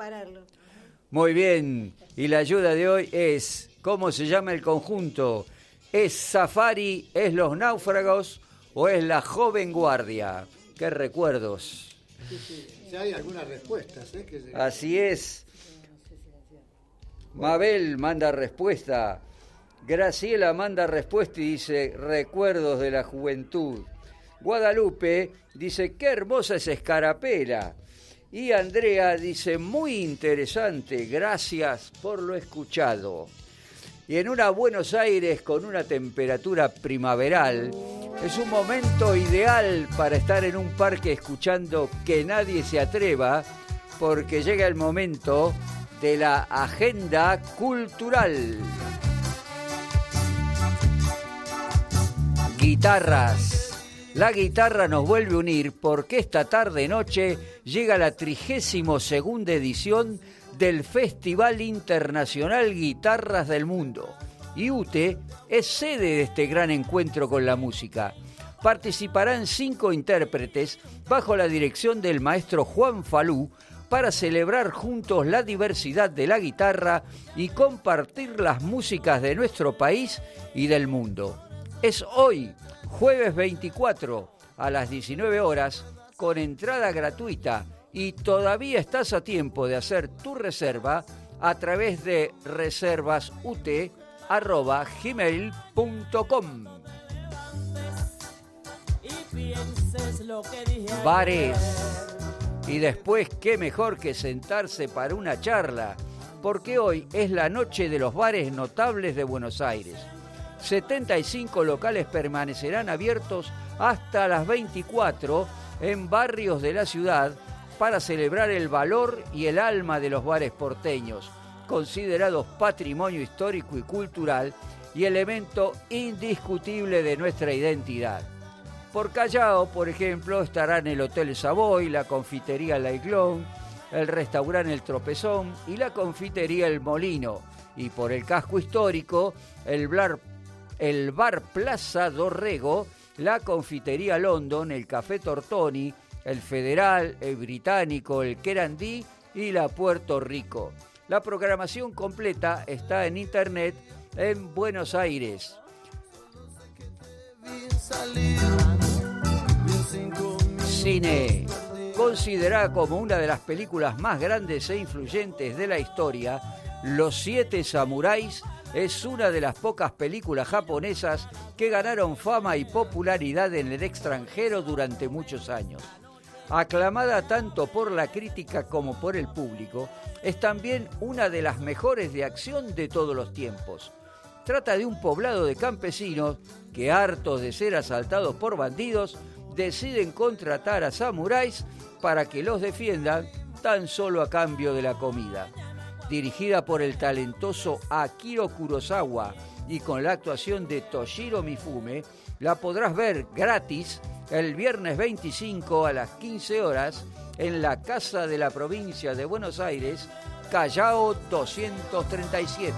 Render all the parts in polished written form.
pararlo. Muy bien, y la ayuda de hoy es, ¿cómo se llama el conjunto? ¿Es Safari, es Los Náufragos o es La Joven Guardia? ¡Qué recuerdos! Sí. Ya hay algunas respuestas. Así es. Mabel manda respuesta. Graciela manda respuesta y dice, recuerdos de la juventud. Guadalupe dice, qué hermosa es Escarapela. Y Andrea dice, muy interesante, gracias por lo escuchado. Y en una Buenos Aires con una temperatura primaveral, es un momento ideal para estar en un parque escuchando Que Nadie Se Atreva, porque llega el momento de la agenda cultural. Guitarras. La guitarra nos vuelve a unir porque esta tarde-noche llega la 32ª edición del Festival Internacional Guitarras del Mundo. Y UTE es sede de este gran encuentro con la música. Participarán 5 intérpretes bajo la dirección del maestro Juan Falú para celebrar juntos la diversidad de la guitarra y compartir las músicas de nuestro país y del mundo. Es hoy, jueves 24, a las 19 horas, con entrada gratuita y todavía estás a tiempo de hacer tu reserva a través de reservasut@gmail.com. Bares. Y después, qué mejor que sentarse para una charla, porque hoy es la noche de los bares notables de Buenos Aires. 75 locales permanecerán abiertos hasta las 24 en barrios de la ciudad para celebrar el valor y el alma de los bares porteños, considerados patrimonio histórico y cultural y elemento indiscutible de nuestra identidad. Por Callao, por ejemplo, estarán el Hotel Savoy, la confitería La Iglón, el restaurante El Tropezón y la confitería El Molino. Y por el casco histórico, el Bar Plaza Dorrego, la confitería London, el Café Tortoni, el Federal, el Británico, el Querandí y la Puerto Rico. La programación completa está en internet en Buenos Aires. Cine. Considerada como una de las películas más grandes e influyentes de la historia, Los 7 Samuráis es una de las pocas películas japonesas que ganaron fama y popularidad en el extranjero durante muchos años. Aclamada tanto por la crítica como por el público, es también una de las mejores de acción de todos los tiempos. Trata de un poblado de campesinos que, hartos de ser asaltados por bandidos, deciden contratar a samuráis para que los defiendan tan solo a cambio de la comida. Dirigida por el talentoso Akira Kurosawa y con la actuación de Toshiro Mifune, la podrás ver gratis el viernes 25 a las 15 horas en la Casa de la Provincia de Buenos Aires, Callao 237.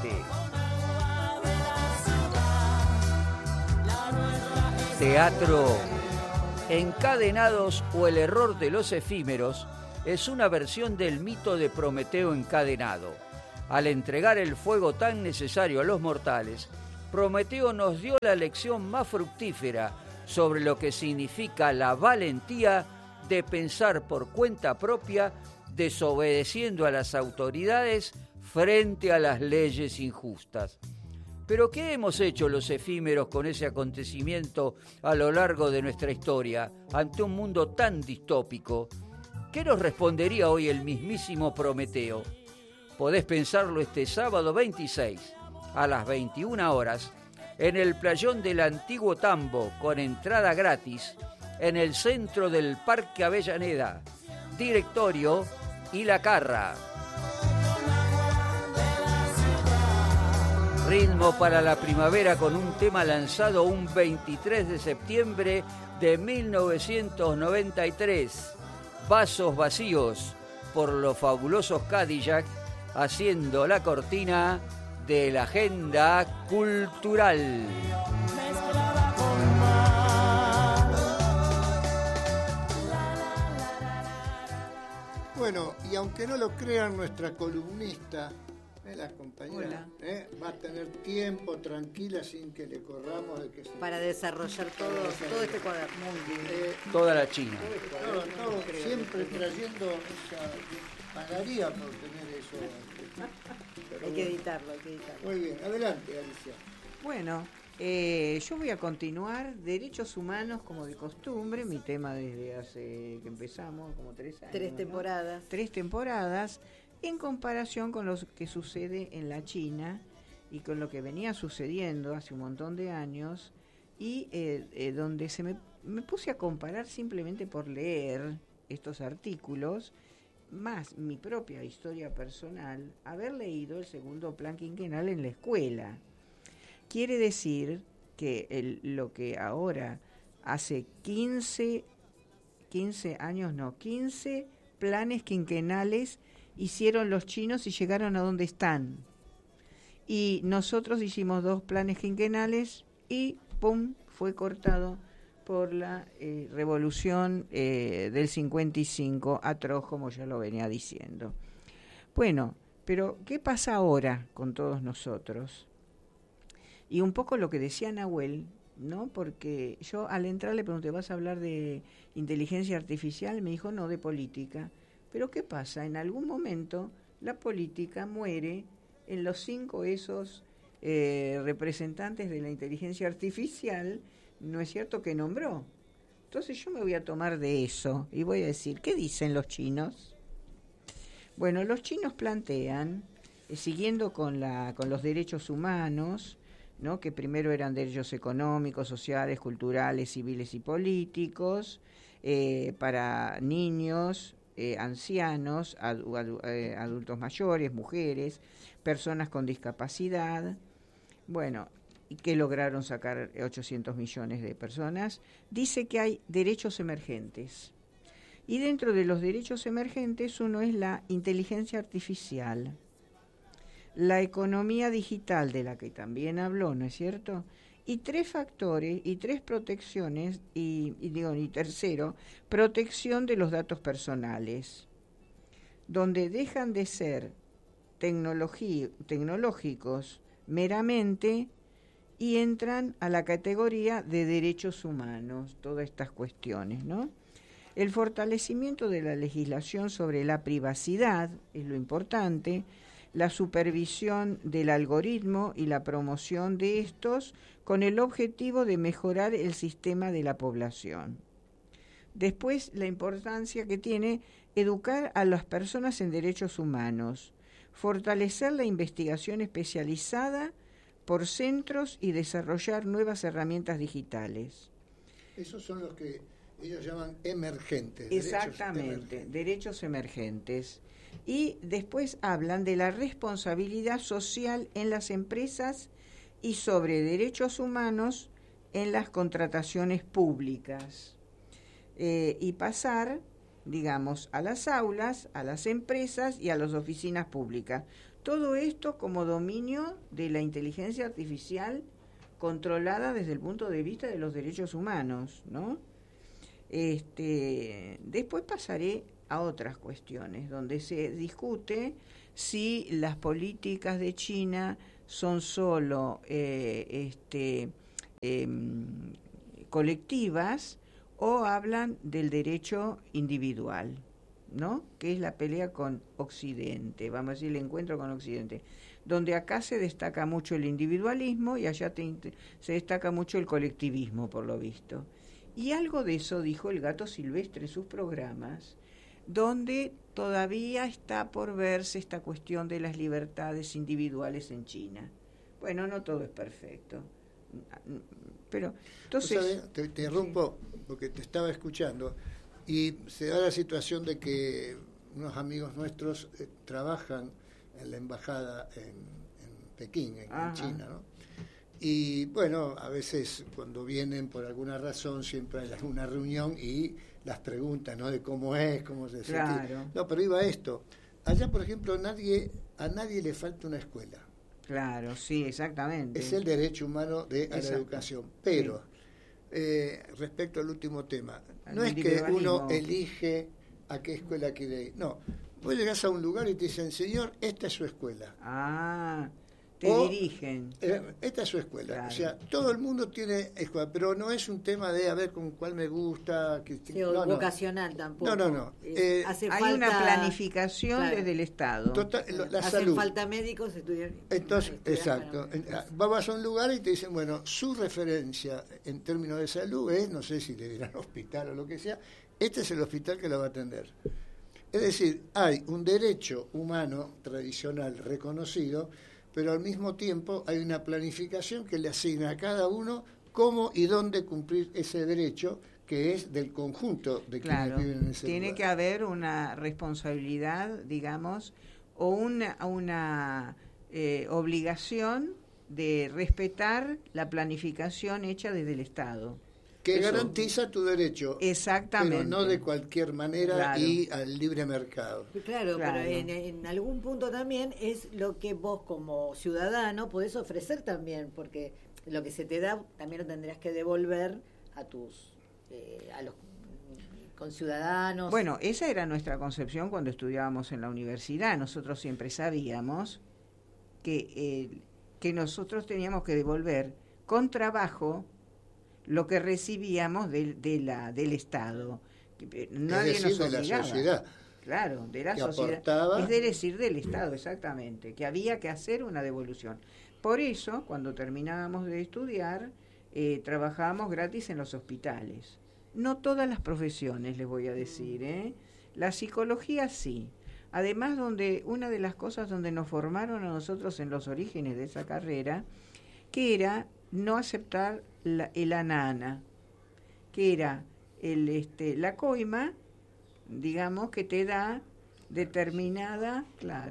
Teatro. Encadenados o el error de los efímeros es una versión del mito de Prometeo encadenado. Al entregar el fuego tan necesario a los mortales, Prometeo nos dio la lección más fructífera sobre lo que significa la valentía de pensar por cuenta propia, desobedeciendo a las autoridades frente a las leyes injustas. Pero ¿qué hemos hecho los efímeros con ese acontecimiento a lo largo de nuestra historia, ante un mundo tan distópico? ¿Qué nos respondería hoy el mismísimo Prometeo? Podés pensarlo este sábado 26, a las 21 horas, en el playón del Antiguo Tambo, con entrada gratis, en el centro del Parque Avellaneda, Directorio y La Carra. Ritmo para la primavera con un tema lanzado un 23 de septiembre de 1993. Vasos vacíos, por los fabulosos Cadillac, haciendo la cortina de la agenda cultural. Bueno, y aunque no lo crean, nuestra columnista, la compañera, va a tener tiempo tranquila sin que le corramos de que se... Para desarrollar todo este cuaderno. Muy bien. Toda la China. Todo, siempre trayendo pagaría por tener eso. Pero Hay que editarlo. Muy bien, adelante, Alicia. Bueno, yo voy a continuar derechos humanos como de costumbre, mi tema desde hace que empezamos, como 3 años. 3 temporadas. ¿no? 3 temporadas, en comparación con lo que sucede en la China y con lo que venía sucediendo hace un montón de años, y donde me puse a comparar simplemente por leer estos artículos, más mi propia historia personal, haber leído el segundo plan quinquenal en la escuela. Quiere decir que lo que ahora hace 15 planes quinquenales hicieron los chinos y llegaron a donde están. Y nosotros hicimos 2 planes quinquenales y ¡pum!, fue cortado por la revolución del 55, atroz, como ya lo venía diciendo. Bueno, pero ¿qué pasa ahora con todos nosotros? Y un poco lo que decía Nahuel, ¿no? Porque yo al entrar le pregunté, ¿vas a hablar de inteligencia artificial? Me dijo, no, de política. Pero ¿qué pasa? En algún momento la política muere en los 5 esos representantes de la inteligencia artificial, ¿no es cierto?, que nombró. Entonces yo me voy a tomar de eso y voy a decir, ¿qué dicen los chinos? Bueno, los chinos plantean, siguiendo con los derechos humanos, ¿no?, que primero eran derechos económicos, sociales, culturales, civiles y políticos, para niños, ancianos, adultos mayores, mujeres, personas con discapacidad. Bueno, y que lograron sacar 800 millones de personas. Dice que hay derechos emergentes. Y dentro de los derechos emergentes uno es la inteligencia artificial, la economía digital, de la que también habló, ¿no es cierto? Y 3 factores y 3 protecciones, y tercero, protección de los datos personales, donde dejan de ser tecnológicos meramente y entran a la categoría de derechos humanos, todas estas cuestiones, ¿no? El fortalecimiento de la legislación sobre la privacidad es lo importante, la supervisión del algoritmo y la promoción de estos con el objetivo de mejorar el sistema de la población. Después, la importancia que tiene educar a las personas en derechos humanos, fortalecer la investigación especializada por centros y desarrollar nuevas herramientas digitales. Esos son los que ellos llaman emergentes. Exactamente, derechos emergentes. Y después hablan de la responsabilidad social en las empresas y sobre derechos humanos en las contrataciones públicas. Y pasar, digamos, a las aulas, a las empresas y a las oficinas públicas. Todo esto como dominio de la inteligencia artificial controlada desde el punto de vista de los derechos humanos, ¿no? Después pasaré a otras cuestiones, donde se discute si las políticas de China son solo colectivas o hablan del derecho individual, ¿no? Que es la pelea con Occidente, vamos a decir, el encuentro con Occidente, donde acá se destaca mucho el individualismo y allá se destaca mucho el colectivismo, por lo visto. Y algo de eso dijo el Gato Silvestre en sus programas, donde todavía está por verse esta cuestión de las libertades individuales en China. Bueno, no todo es perfecto, pero entonces... Te interrumpo porque te estaba escuchando y se da la situación de que unos amigos nuestros trabajan en la embajada en Pekín, en China, ¿no? Y bueno, a veces cuando vienen por alguna razón siempre hay alguna reunión y las preguntas, ¿no?, de cómo es, cómo se siente. Claro. No, pero iba a esto. Allá, por ejemplo, a nadie le falta una escuela. Claro, sí, exactamente. Es el derecho humano a la educación. Pero, sí, respecto al último tema, al no es que uno elige a qué escuela quiere ir. No, vos llegás a un lugar y te dicen, señor, esta es su escuela. Te dirigen. Esta es su escuela. Claro. O sea, todo el mundo tiene escuela, pero no es un tema de a ver con cuál me gusta. O vocacional tampoco. No. Hay una planificación desde el Estado. La hacen salud. falta médicos, estudiar. Entonces, exacto. Vas a un lugar y te dicen, bueno, su referencia en términos de salud es, no sé si le dirán hospital o lo que sea, este es el hospital que lo va a atender. Es decir, hay un derecho humano tradicional reconocido, pero al mismo tiempo hay una planificación que le asigna a cada uno cómo y dónde cumplir ese derecho, que es del conjunto de quienes viven en ese tiene lugar. que haber una responsabilidad, digamos, o una obligación de respetar la planificación hecha desde el Estado. Que garantiza tu derecho. Exactamente. Pero no de cualquier manera y al libre mercado. Claro. Pero en algún punto también es lo que vos como ciudadano podés ofrecer también, porque lo que se te da también lo tendrás que devolver a los conciudadanos. Bueno, esa era nuestra concepción cuando estudiábamos en la universidad. Nosotros siempre sabíamos que nosotros teníamos que devolver con trabajo lo que recibíamos del Estado. Nadie nos obligaba. De la sociedad. Claro, de la sociedad. Aportaba. Es decir, del Estado, exactamente, que había que hacer una devolución. Por eso, cuando terminábamos de estudiar, trabajábamos gratis en los hospitales. No todas las profesiones, les voy a decir, La psicología sí. Además, una de las cosas donde nos formaron a nosotros en los orígenes de esa carrera, que era no aceptar el ANA, que era la coima, digamos, que te da determinado,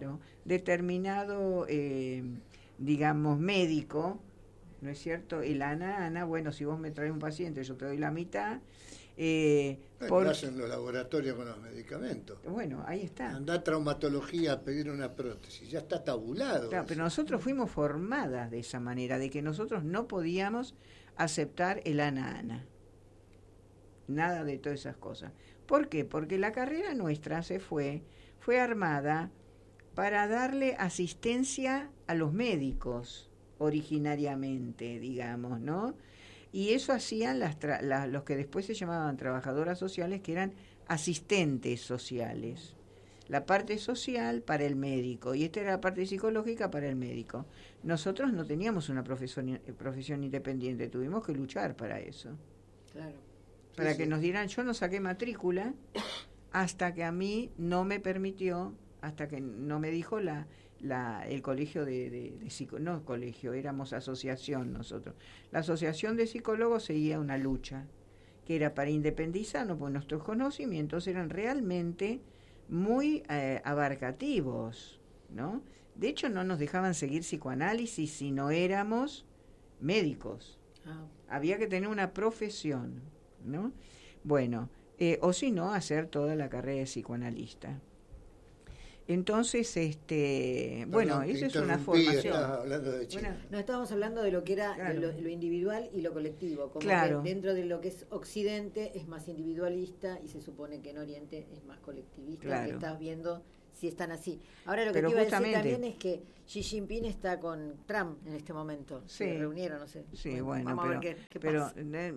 digamos, médico, ¿no es cierto? El ANA, bueno, si vos me traes un paciente, yo te doy la mitad. Lo hacen los laboratorios con los medicamentos. Bueno, ahí está. Andá a traumatología a pedir una prótesis, ya está tabulado. Claro, pero nosotros fuimos formadas de esa manera, de que nosotros no podíamos aceptar el ANA. Nada de todas esas cosas. ¿Por qué? Porque la carrera nuestra fue armada para darle asistencia a los médicos, originariamente, digamos, ¿no? Y eso hacían los que después se llamaban trabajadoras sociales, que eran asistentes sociales. La parte social para el médico, y esta era la parte psicológica para el médico. Nosotros no teníamos una profesión independiente, tuvimos que luchar para eso. Claro. Para que nos dieran, yo no saqué matrícula hasta que a mí no me permitió, hasta que no me dijo el colegio de no colegio, éramos asociación nosotros. La asociación de psicólogos seguía una lucha que era para independizarnos, porque nuestros conocimientos eran realmente muy abarcativos, ¿no? De hecho, no nos dejaban seguir psicoanálisis si no éramos médicos. Había que tener una profesión, ¿no? Bueno, o si no, hacer toda la carrera de psicoanalista. Entonces, bueno, eso es una formación. No estábamos hablando de lo que era lo individual y lo colectivo, como que dentro de lo que es Occidente es más individualista y se supone que en Oriente es más colectivista, que estás viendo si están así. Ahora lo que te iba a decir también es que Xi Jinping está con Trump en este momento, se reunieron, no sé. Sí, bueno, vamos a ver qué pasa.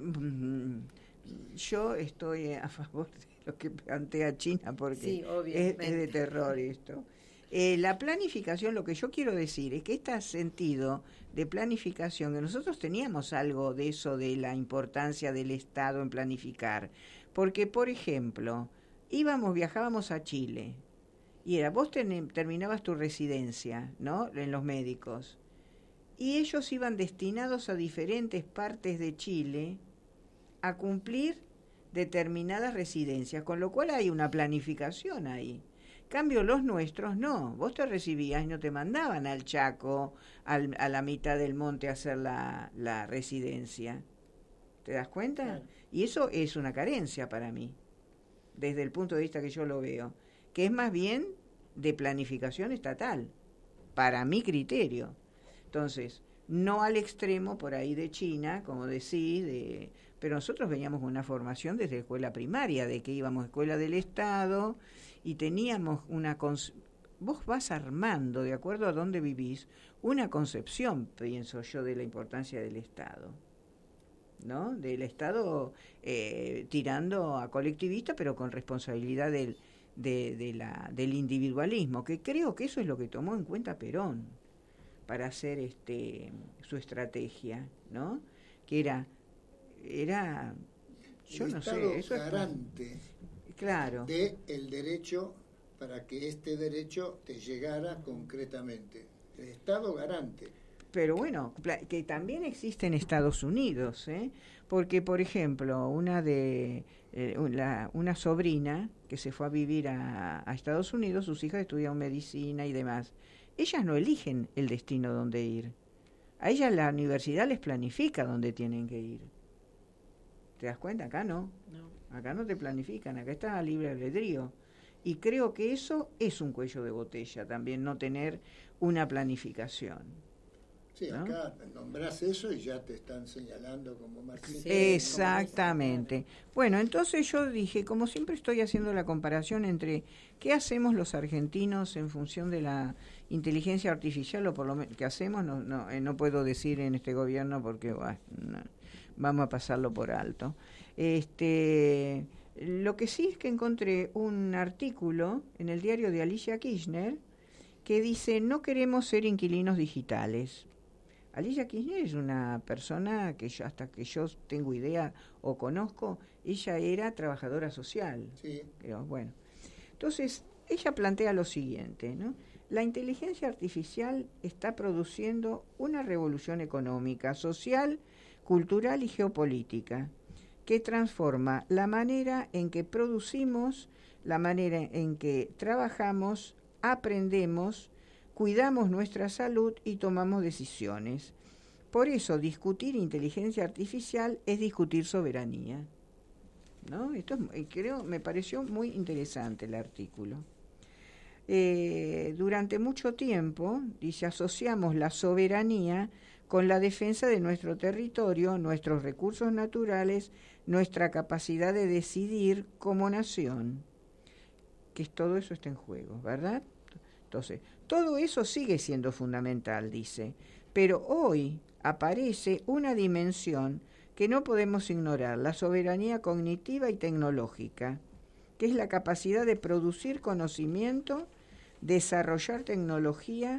Yo estoy a favor de lo que plantea China, porque es de terror esto. La planificación, lo que yo quiero decir es que este sentido de planificación, que nosotros teníamos algo de eso, de la importancia del Estado en planificar, porque, por ejemplo, viajábamos a Chile, y vos terminabas tu residencia, ¿no?, en los médicos, y ellos iban destinados a diferentes partes de Chile a cumplir determinadas residencias, con lo cual hay una planificación ahí. Cambio, los nuestros no. Vos te recibías y no te mandaban al Chaco, a la mitad del monte a hacer la residencia. ¿Te das cuenta? Claro. Y eso es una carencia para mí, desde el punto de vista que yo lo veo, que es más bien de planificación estatal, para mi criterio. Entonces, no al extremo por ahí de China, como decís, pero nosotros veníamos con una formación desde escuela primaria, de que íbamos a escuela del Estado y teníamos vos vas armando, de acuerdo a dónde vivís, una concepción, pienso yo, de la importancia del Estado, ¿no? Del Estado tirando a colectivista, pero con responsabilidad del individualismo, que creo que eso es lo que tomó en cuenta Perón para hacer su estrategia, ¿no? Que era yo no sé, eso garante claro, de el derecho, para que este derecho te llegara concretamente. El Estado garante. Pero bueno, que también existe en Estados Unidos, porque, por ejemplo, una sobrina que se fue a vivir a Estados Unidos, sus hijas estudian medicina y demás. Ellas no eligen el destino donde ir. A ellas la universidad les planifica dónde tienen que ir. ¿Te das cuenta? Acá no. Acá no te planifican, acá está a libre albedrío. Y creo que eso es un cuello de botella también, no tener una planificación. Sí, ¿no? Acá nombrás eso y ya te están señalando como marxista. Exactamente. Bueno, entonces yo dije, como siempre estoy haciendo la comparación entre qué hacemos los argentinos en función de la inteligencia artificial, o por lo menos que hacemos, no puedo decir en este gobierno porque vamos a pasarlo por alto. Lo que sí es que encontré un artículo en el diario de Alicia Kirchner que dice: no queremos ser inquilinos digitales. Alicia Kirchner es una persona que hasta que yo tengo idea o conozco, ella era trabajadora social. Sí. Pero, bueno, entonces ella plantea lo siguiente, ¿no? La inteligencia artificial está produciendo una revolución económica, social, cultural y geopolítica que transforma la manera en que producimos, la manera en que trabajamos, aprendemos, cuidamos nuestra salud y tomamos decisiones. Por eso discutir inteligencia artificial es discutir soberanía, ¿no? Esto me pareció muy interesante el artículo. Durante mucho tiempo, dice, asociamos la soberanía con la defensa de nuestro territorio, nuestros recursos naturales, nuestra capacidad de decidir como nación, que todo eso está en juego, ¿verdad? Entonces, todo eso sigue siendo fundamental, dice, pero hoy aparece una dimensión que no podemos ignorar, la soberanía cognitiva y tecnológica, que es la capacidad de producir conocimiento, desarrollar tecnología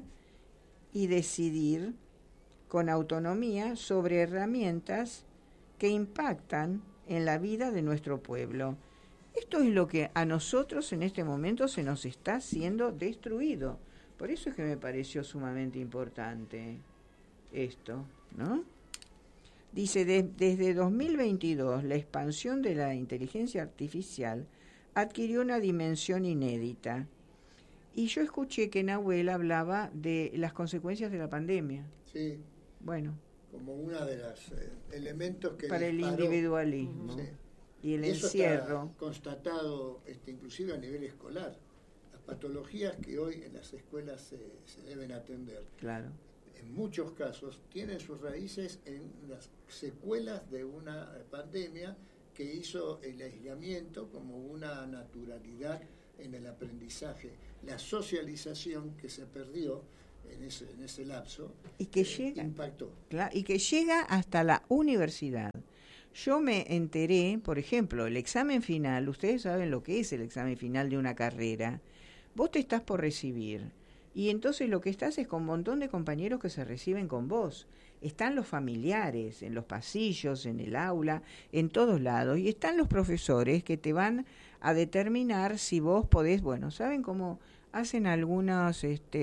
y decidir con autonomía sobre herramientas que impactan en la vida de nuestro pueblo. Esto es lo que a nosotros en este momento se nos está siendo destruido. Por eso es que me pareció sumamente importante esto, ¿no? Dice, desde 2022 la expansión de la inteligencia artificial adquirió una dimensión inédita. Y yo escuché que Nahuel hablaba de las consecuencias de la pandemia. Sí. Bueno. Como uno de los elementos que para el individualismo. Sí. Y el encierro. Está constatado inclusive a nivel escolar. Las patologías que hoy en las escuelas se deben atender. Claro. En muchos casos tienen sus raíces en las secuelas de una pandemia que hizo el aislamiento como una naturalidad en el aprendizaje, la socialización que se perdió en ese lapso y que llega, impactó. Claro, y que llega hasta la universidad. Yo me enteré, por ejemplo, el examen final, ustedes saben lo que es el examen final de una carrera. Vos te estás por recibir y entonces lo que estás es con un montón de compañeros que se reciben con vos. Están los familiares en los pasillos, en el aula, en todos lados, y están los profesores que te van a determinar si vos podés, bueno, ¿saben cómo hacen algunas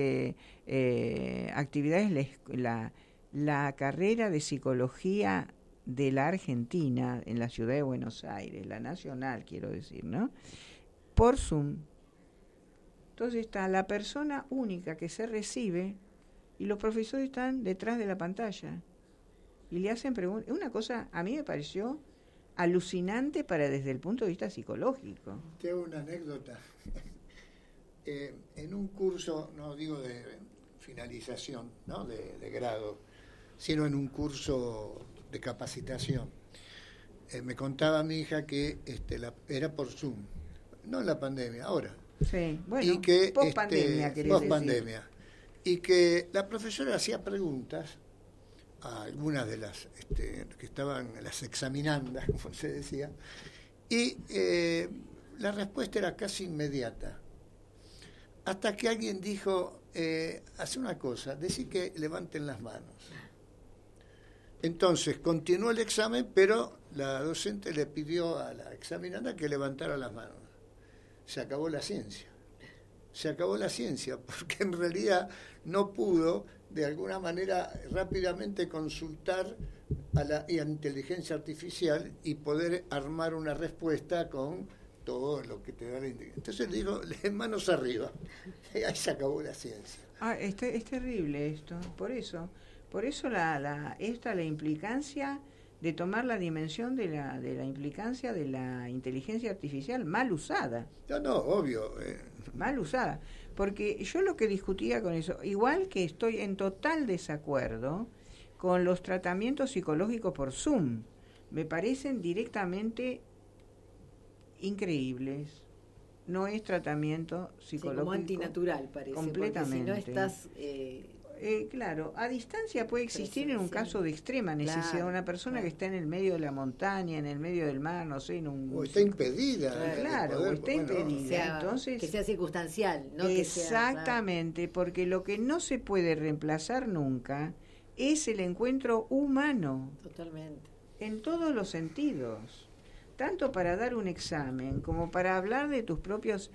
actividades? La carrera de psicología de la Argentina en la ciudad de Buenos Aires, la nacional quiero decir, ¿no? Por Zoom. Entonces está la persona única que se recibe y los profesores están detrás de la pantalla y le hacen preguntas. Una cosa a mí me pareció alucinante desde el punto de vista psicológico. Tengo una anécdota. En un curso, no digo de finalización, ¿no? de grado, sino en un curso de capacitación. Me contaba mi hija que era por Zoom, no en la pandemia, ahora. Sí, bueno, y que, post-pandemia, y que la profesora hacía preguntas a algunas de las que estaban, las examinandas, como se decía, y la respuesta era casi inmediata. Hasta que alguien dijo, hace una cosa, decí que levanten las manos. Entonces continuó el examen, pero la docente le pidió a la examinanda que levantara las manos. Se acabó la ciencia. Se acabó la ciencia, porque en realidad no pudo, de alguna manera, rápidamente consultar a la inteligencia artificial y poder armar una respuesta con todo lo que te da la inteligencia. Entonces le digo, manos arriba. Y ahí se acabó la ciencia. Es terrible esto, por eso la implicancia de tomar la dimensión de la implicancia de la inteligencia artificial mal usada. No, obvio. Mal usada. Porque yo lo que discutía con eso, igual que estoy en total desacuerdo con los tratamientos psicológicos por Zoom, me parecen directamente increíbles. No es tratamiento psicológico. Sí, como antinatural parece. Completamente. Porque si no estás... claro, a distancia puede existir en un caso de extrema necesidad, claro, una persona que está en el medio de la montaña, en el medio del mar, no sé, en un... O está impedida. Claro, o está impedida. Entonces, que sea circunstancial, ¿no? Exactamente, que sea, porque lo que no se puede reemplazar nunca es el encuentro humano. Totalmente. En todos los sentidos. Tanto para dar un examen como para hablar de tus propios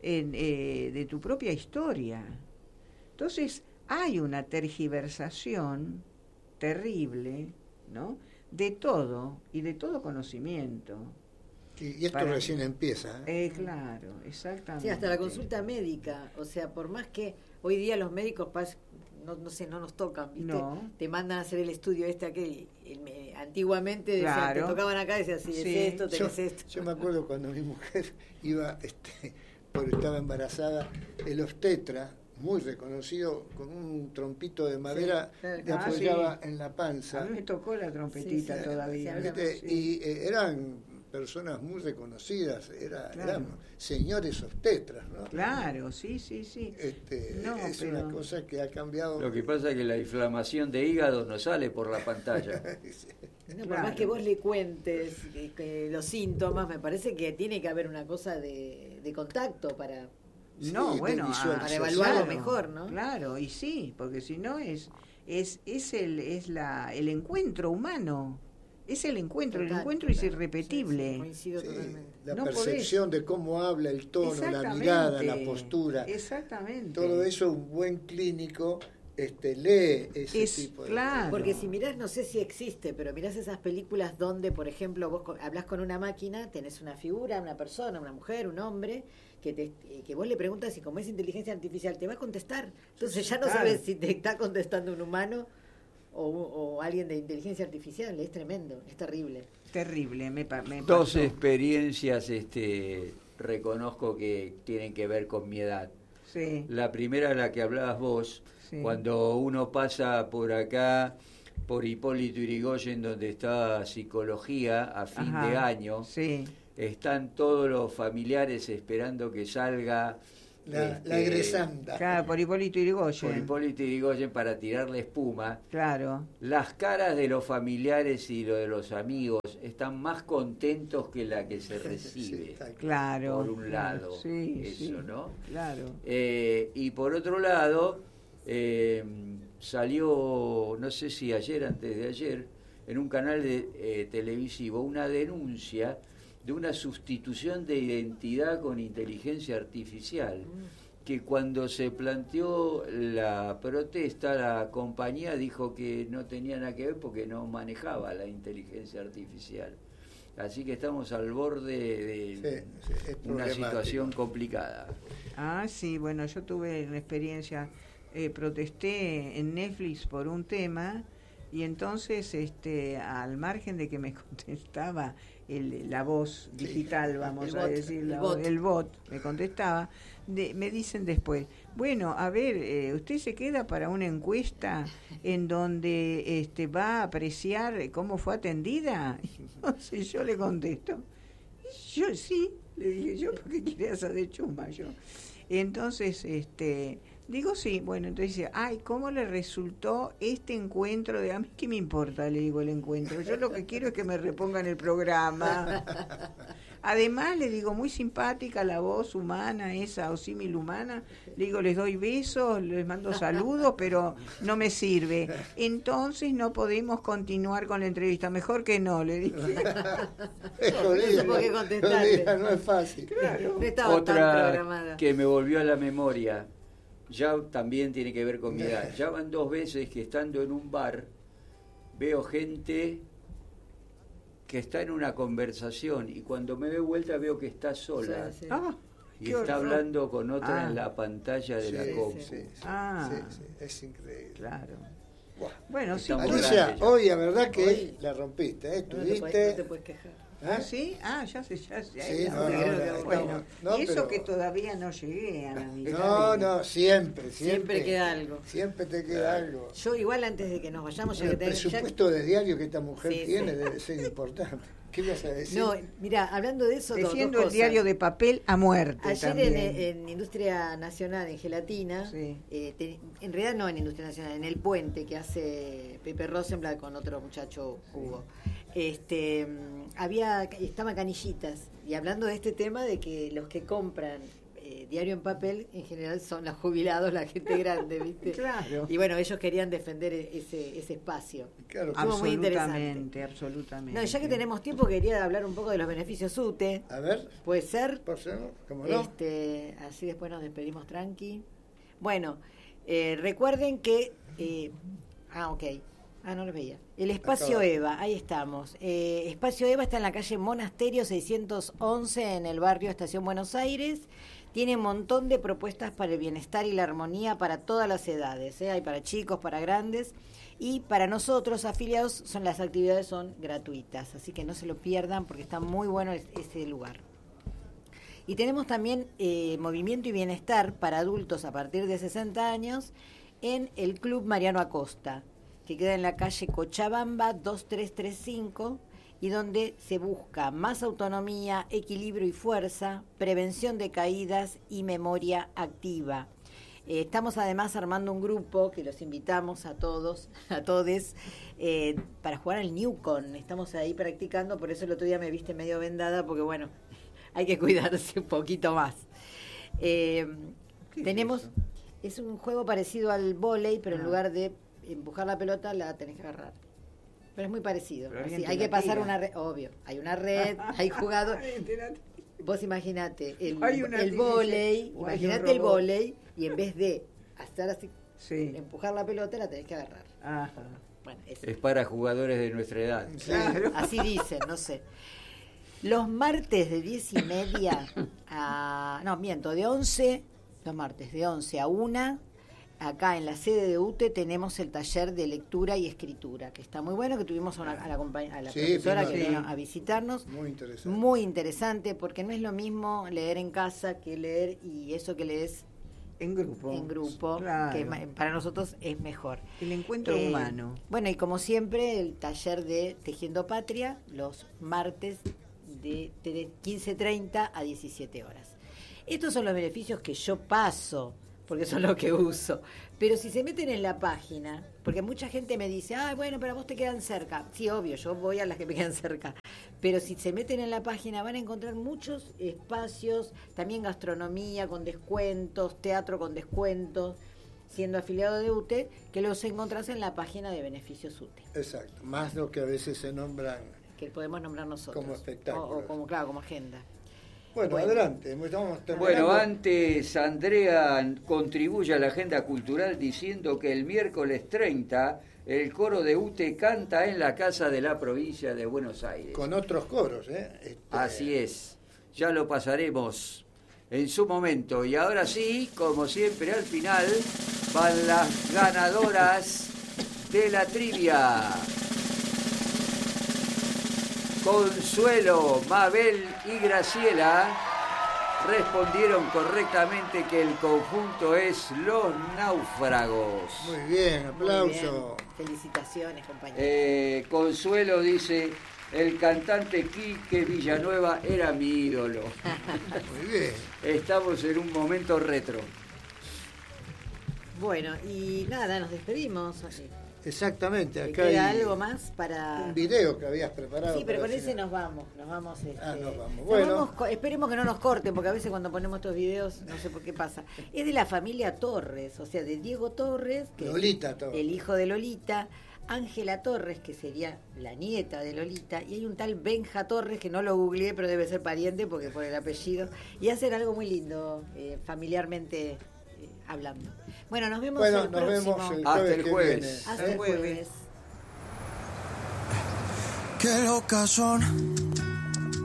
de tu propia historia. Entonces hay una tergiversación terrible, ¿no? De todo y de todo conocimiento. Y esto recién empieza. Claro, exactamente. Sí, hasta la consulta médica. O sea, por más que hoy día los médicos no sé, no nos tocan, ¿viste? No. Te mandan a hacer el estudio aquel. Antiguamente decían, claro, te tocaban acá y decían, sí, es esto, tenés esto. Yo me acuerdo cuando mi mujer iba, porque estaba embarazada, el obstetra, muy reconocido, con un trompito de madera, le apoyaba en la panza. A mí me tocó la trompetita todavía. Y eran personas muy reconocidas, eran señores obstetras, ¿no? Claro, sí. Es una cosa que ha cambiado. Lo que pasa es que la inflamación de hígado no sale por la pantalla. Sí. Por más que vos le cuentes los síntomas, me parece que tiene que haber una cosa de contacto para... para evaluarlo mejor, ¿no? Claro, y sí, porque si no es el encuentro humano. Es el encuentro es irrepetible. Coincido totalmente. La percepción de cómo habla, el tono, la mirada, la postura. Exactamente. Todo eso un buen clínico lee ese tipo de cosas. Porque si mirás, no sé si existe, pero mirás esas películas donde, por ejemplo, vos hablás con una máquina, tenés una figura, una persona, una mujer, un hombre, que vos le preguntas y como es inteligencia artificial te va a contestar. Entonces ya no sabes si te está contestando un humano o alguien de inteligencia artificial. Es tremendo, es terrible. Terrible, me Dos experiencias reconozco que tienen que ver con mi edad. Sí. La primera, la que hablabas vos, sí, cuando uno pasa por acá, por Hipólito Yrigoyen, donde está psicología a fin de año, sí, están todos los familiares esperando que salga la egresanda. Claro, por Hipólito Yrigoyen. Por Hipólito Yrigoyen para tirarle espuma. Claro. Las caras de los familiares y lo de los amigos están más contentos que la que se recibe. Claro. Por un lado, eso, ¿no? Claro. Y por otro lado, salió, no sé si ayer, antes de ayer, en un canal televisivo, una denuncia de una sustitución de identidad con inteligencia artificial, que cuando se planteó la protesta, la compañía dijo que no tenía nada que ver porque no manejaba la inteligencia artificial. Así que estamos al borde de una situación complicada. Sí, bueno, yo tuve una experiencia, protesté en Netflix por un tema y entonces al margen de que me contestaba la voz digital, vamos a decir, el bot me contestaba, me dicen después, bueno, a ver, usted se queda para una encuesta en donde va a apreciar cómo fue atendida. Entonces yo le contesto, yo sí, le dije yo, porque quiere hacer de chuma yo. Entonces, digo sí, bueno, entonces dice, ay, ¿cómo le resultó este encuentro? A mí qué me importa, le digo, el encuentro. Yo lo que quiero es que me repongan el programa. Además, le digo, muy simpática la voz humana, esa osímil humana. Le digo, les doy besos, les mando saludos, pero no me sirve. Entonces no podemos continuar con la entrevista. Mejor que no, le dije. No supo qué contestarle. No es fácil. Claro. No estaba tan programada. Que me volvió a la memoria, ya también tiene que ver con mi edad. Ya van 2 veces que estando en un bar veo gente que está en una conversación y cuando me doy vuelta veo que está sola. Sí. Y está hablando con otra en la pantalla de la compu. Sí, es increíble. Claro. Bueno, sí. Alicia, hoy la verdad que hoy la rompiste, estuviste... No te puedes quejar. ¿Sí? Ya sé. Sí, bueno, y eso pero... que todavía no llegué a la mitad. No, siempre. Siempre queda algo. Siempre te queda algo. Yo igual antes de que nos vayamos... El presupuesto de diario que esta mujer tiene debe ser importante. ¿Qué ibas a decir? No, mira, hablando de eso... Defiendo el diario de papel a muerte. Ayer en Industria Nacional, en Gelatina, en realidad no en Industria Nacional, en El Puente, que hace Pepe Rosenblatt con otro muchacho, Hugo, estaban Canillitas, y hablando de este tema de que los que compran diario en papel en general son los jubilados, la gente grande, ¿viste? Claro. Y bueno, ellos querían defender ese espacio. Claro, absolutamente. No, ya que tenemos tiempo, quería hablar un poco de los beneficios UTE. A ver. ¿Puede ser? Por ser, ¿cómo no? Así después nos despedimos tranqui. Bueno, recuerden que... ok. No lo veía. El Espacio Eva, ahí estamos. Espacio Eva está en la calle Monasterio 611 en el barrio Estación Buenos Aires. Tiene un montón de propuestas para el bienestar y la armonía para todas las edades. Hay para chicos, para grandes. Y para nosotros, afiliados, las actividades son gratuitas. Así que no se lo pierdan porque está muy bueno ese lugar. Y tenemos también movimiento y bienestar para adultos a partir de 60 años en el Club Mariano Acosta, que queda en la calle Cochabamba 2335 y donde se busca más autonomía, equilibrio y fuerza, prevención de caídas y memoria activa. Estamos además armando un grupo que los invitamos a todos, para jugar al Newcon. Estamos ahí practicando, por eso el otro día me viste medio vendada, porque bueno, hay que cuidarse un poquito más. Es un juego parecido al vóley, pero en lugar de empujar la pelota la tenés que agarrar. Pero es muy parecido. Así, hay que pasar una red, obvio. Hay una red, hay jugadores. Vos imaginate el vóley, imagínate el vóley y en vez de hacer así, empujar la pelota la tenés que agarrar. Ajá. Bueno, es para jugadores de nuestra edad. Claro. Así dicen, no sé. Los martes de 10:30 de 11, los martes de 11 a 1, acá en la sede de UTE tenemos el taller de lectura y escritura, que está muy bueno, que tuvimos a la profesora que vino a visitarnos. Muy interesante, porque no es lo mismo leer en casa que leer, y eso que lees en grupo, claro, que para nosotros es mejor. El encuentro humano. Bueno, y como siempre, el taller de Tejiendo Patria, los martes de 15:30 a 17 horas. Estos son los beneficios que yo paso, porque son los que uso. Pero si se meten en la página, porque mucha gente me dice, bueno, pero a vos te quedan cerca. Sí, obvio, yo voy a las que me quedan cerca. Pero si se meten en la página van a encontrar muchos espacios, también gastronomía con descuentos, teatro con descuentos, siendo afiliado de UTE, que los encontrás en la página de Beneficios UTE. Exacto, más lo que a veces se nombran. Que podemos nombrar nosotros. Como espectáculo. O como agenda. Bueno, adelante. Bueno, antes Andrea contribuye a la agenda cultural diciendo que el miércoles 30 el coro de UTE canta en la Casa de la Provincia de Buenos Aires. Con otros coros, Así es. Ya lo pasaremos en su momento. Y ahora sí, como siempre, al final van las ganadoras de la trivia. Consuelo, Mabel y Graciela respondieron correctamente que el conjunto es Los Náufragos. Muy bien, aplauso. Muy bien. Felicitaciones, compañeros. Consuelo dice, el cantante Quique Villanueva era mi ídolo. Muy bien. Estamos en un momento retro. Bueno, y nada, nos despedimos. Exactamente, acá ¿Queda hay algo más para un video que habías preparado. Sí, pero con ese nos vamos. Nos vamos. Bueno, esperemos que no nos corten, porque a veces cuando ponemos estos videos, no sé por qué pasa. Es de la familia Torres, o sea, de Diego Torres, que Lolita Torres, el hijo de Lolita, Ángela Torres, que sería la nieta de Lolita, y hay un tal Benja Torres, que no lo googleé, pero debe ser pariente, porque por el apellido, y hacen algo muy lindo, familiarmente hablando. Bueno, nos vemos el próximo. Hasta el jueves. Hasta el jueves. Qué locas son